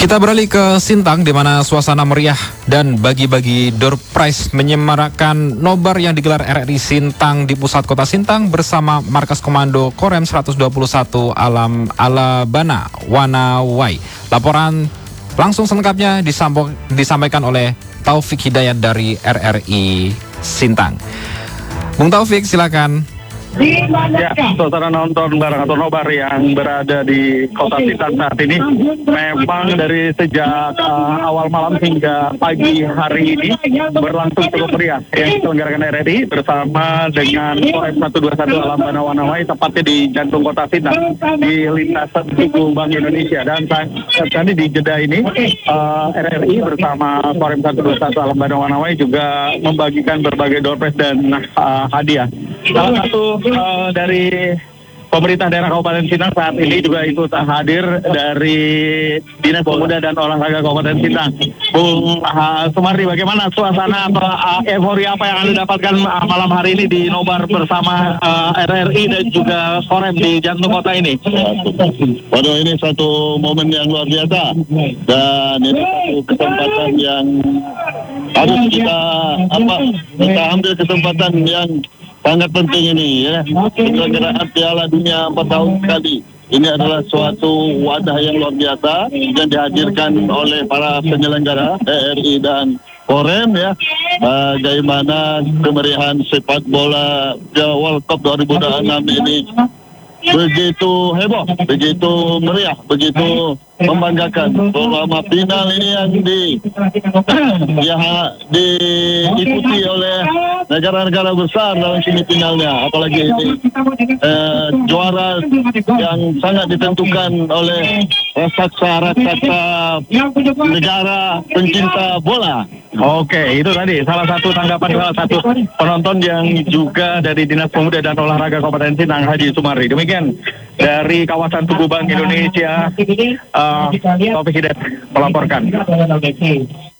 Kita beralih ke Sintang, di mana suasana meriah dan bagi-bagi door prize menyemarakan nobar yang digelar RRI Sintang di pusat kota Sintang bersama Markas Komando Korem 121 Alabana Wanawai. Laporan langsung selengkapnya disampaikan oleh Taufik Hidayat dari RRI Sintang. Bung Taufik, silakan. Ya, saudara nonton bareng atau nobar yang berada di kota Sintang saat ini memang dari sejak awal malam hingga pagi hari ini berlangsung cukup meriah yang diselenggarakan RRI bersama dengan Korem 121 Alabana Wanawai, tepatnya di jantung kota Sintang di lintasan Tugu Bank Indonesia. Dan tadi di jeda ini RRI bersama Korem 121 Alabana Wanawai juga membagikan berbagai door prize dan hadiah. Salah satu dari pemerintah daerah Kabupaten Sintang saat ini juga ikut hadir dari Dinas Pemuda dan Olahraga Kabupaten Sintang. Bung Sumardi, bagaimana suasana atau euforia apa yang Anda dapatkan malam hari ini di nobar bersama RRI dan juga Korem di jantung kota ini? Waduh, ini satu momen yang luar biasa dan ini satu kesempatan yang harus kita ambil kesempatan yang sangat penting ini ya. Penyelenggaraan Piala Dunia 4 tahun sekali. Ini adalah suatu wadah yang luar biasa yang dihadirkan oleh para penyelenggara RRI dan Korem ya. Bagaimana kemeriahan sepak bola World Cup 2026 ini begitu heboh, begitu meriah, begitu membanggakan. Selama final ini yang diikuti oleh negara-negara besar dalam semifinalnya, apalagi ini juara yang sangat ditentukan oleh raksasa negara pencinta bola. Oke, itu tadi salah satu tanggapan salah satu penonton yang juga dari Dinas Pemuda dan Olahraga Kabupaten Sintang, Haji Sumardi. Demikian dari kawasan Tugu Bank Indonesia, Taufik Hidayat melaporkan.